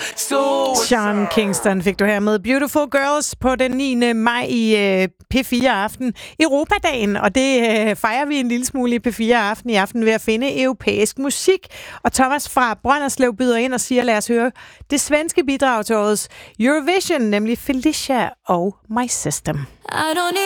Sean Kingston fik du her med Beautiful Girls på den 9. maj i P4 Aften, Europadagen, og det fejrer vi en lille smule i P4 Aften i aften ved at finde europæisk musik. Og Thomas fra Brønderslev byder ind og siger, lad os høre det svenske bidrag til årets Eurovision, nemlig Felicia og My System.